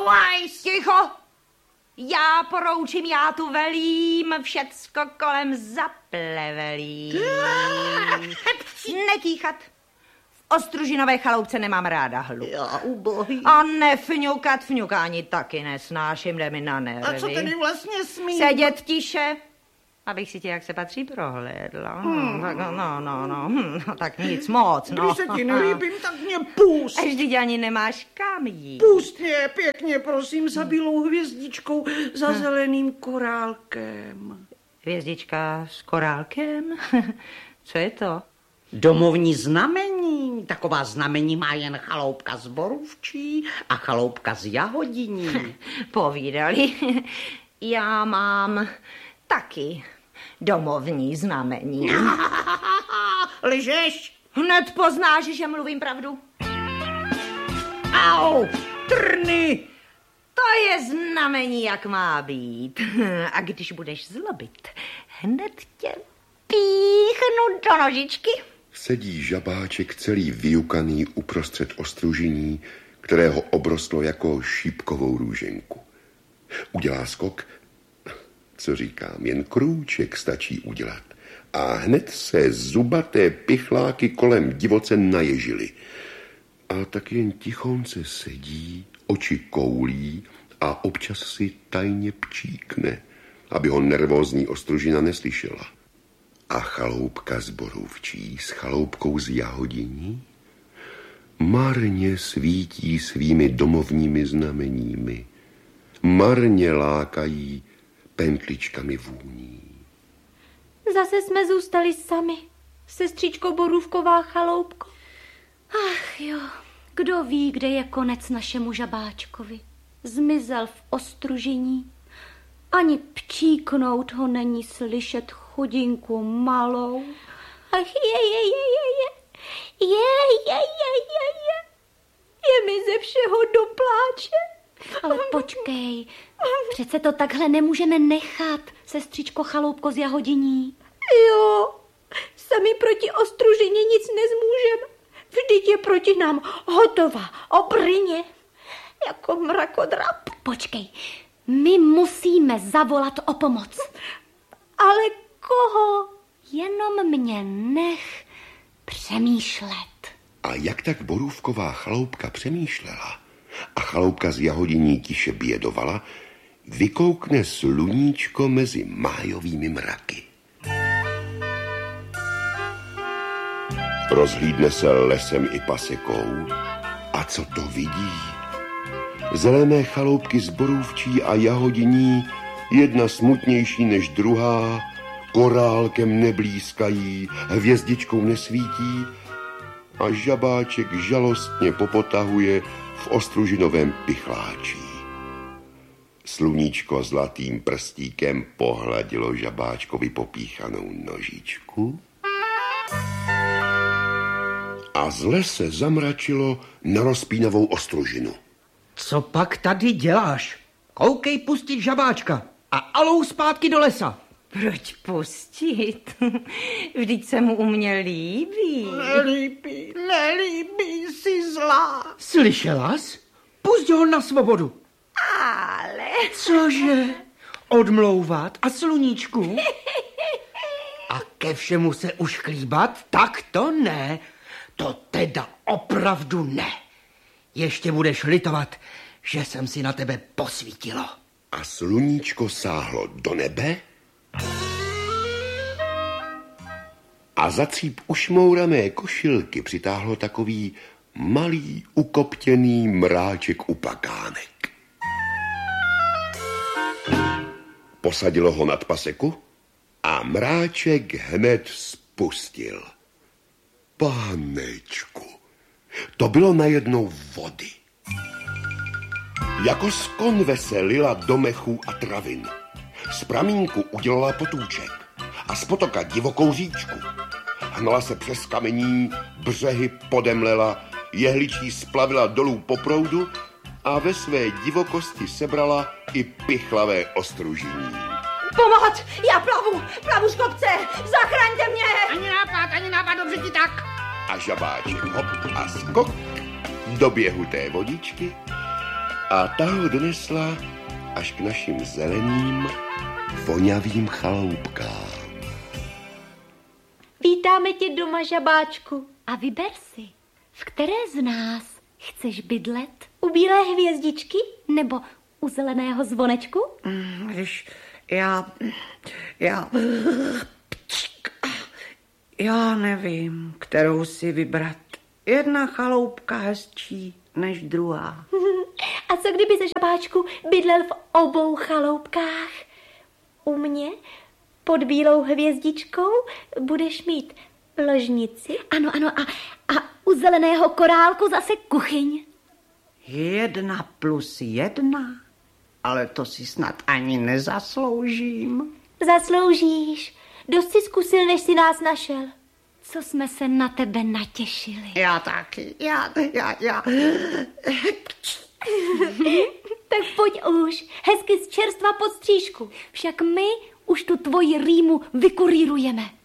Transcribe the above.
Omlouvajš! Ticho! Já poroučím, já tu velím, všecko kolem zaplevelí. Nekýchat. V Ostružinové chaloupce nemám ráda hluk. Já ubohý. A nefňukat, fňukání taky nesnáším, jde mi na nervy. A co tedy vlastně smím? Sedět tiše, abych si tě, jak se patří, prohlédla. No, tak nic moc, no. Když se ti nelíbím, tak mě pust. Až teď ani nemáš kam jít. Pust mě pěkně, prosím, za bílou hvězdičkou, za zeleným korálkem. Hvězdička s korálkem? Co je to? Domovní znamení. Taková znamení má jen chaloupka z Borůvčí a chaloupka z Jahodiní. Povídali. Já mám taky domovní znamení. Lžeš? Hned poznáš, že mluvím pravdu. Au, trny. To je znamení, jak má být. A když budeš zlobit, hned tě píchnu do nožičky. Sedí žabáček celý vyjukaný uprostřed Ostružiní, kterého obrostlo jako šípkovou růženku. Udělá skok, co říkám, jen krůček stačí udělat. A hned se zubaté pichláky kolem divoce naježily. A tak jen tichonce sedí, oči koulí a občas si tajně pčíkne, aby ho nervózní Ostružina neslyšela. A chaloupka z Borůvčí s chaloupkou z Jahodiní marně svítí svými domovními znameními, marně lákají pentličkami vůní. Zase jsme zůstali sami, sestřičko Borůvková chaloupko. Ach jo, kdo ví, kde je konec našemu žabáčkovi. Zmizel v Ostružiní. Ani pčíknout ho není slyšet, chudinku malou. Ach je mi ze všeho do pláče. Ale počkej, přece to takhle nemůžeme nechat, sestřičko chaloupko z Jahodiní. Jo, sami proti Ostružině nic nezmůžeme. Vždyť je proti nám hotová obryně, jako mrakodrap. Počkej, my musíme zavolat o pomoc. Ale koho? Jenom mě nech přemýšlet. A jak tak Borůvková chaloupka přemýšlela a chaloupka z Jahodiní tiše bědovala, vykoukne sluníčko mezi májovými mraky. Rozhlídne se lesem i pasekou a co to vidí? Zelené chaloupky z Borůvčí a Jahodiní, jedna smutnější než druhá, korálkem neblízkají, hvězdičkou nesvítí a žabáček žalostně popotahuje v Ostružinovém pichláčí. Sluníčko zlatým prstíkem pohladilo žabáčkovi popíchanou nožičku a z lese zamračilo na rozpínavou Ostružinu. Co pak tady děláš? Koukej pustit žabáčka a alou zpátky do lesa. Proč pustit? Vždyť se mu u mě líbí. Nelíbí, jsi zlá. Slyšela jsi? Pusť ho na svobodu. Ale... Cože? Odmlouvat a sluníčku? A ke všemu se už chlíbat? Tak to ne. To teda opravdu ne. Ještě budeš litovat, že jsem si na tebe posvítilo. A sluníčko sáhlo do nebe a za cíp ušmourané košilky přitáhlo takový malý ukoptěný mráček upakánek. Posadilo ho nad paseku a mráček hned spustil. Pánečku, to bylo najednou vody. Jako z konve se lila do mechů a travin. Z pramínku udělala potůček a z potoka divokou říčku. Hnala se přes kamení, břehy podemlela, jehličí splavila dolů po proudu a ve své divokosti sebrala i pichlavé Ostružiní. Pomoc! Já plavu z kopce! Zachraňte mě! Ani nápad, dobře ti tak. A žabáček hop a skok do běhu té vodičky A ta ho donesla až k našim zeleným, vonavým chaloupkám. Vítáme tě doma, žabáčku. A vyber si, v které z nás chceš bydlet? U bílé hvězdičky? Nebo u zeleného zvonečku? Já nevím, kterou si vybrat. Jedna chaloupka hezčí než druhá. A co kdyby se, žabáčku, bydlel v obou chaloupkách? U mě pod bílou hvězdičkou budeš mít ložnici. Ano, a u zeleného korálku zase kuchyň. 1+1? Ale to si snad ani nezasloužím. Zasloužíš. Dost si zkusil, než si nás našel. Co jsme se na tebe natěšili. Já taky, já. Tak pojď už, hezky z čerstva pod střížku. Však my už tu tvoji rýmu vykurírujeme.